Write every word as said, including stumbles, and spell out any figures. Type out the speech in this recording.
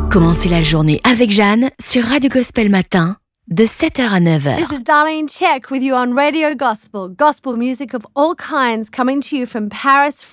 Commencez la journée avec Jeanne sur Radio Gospel Matin de sept heures à neuf heures. This is Darlene Check with you on Radio Gospel. Gospel music of all kinds coming to you from Paris,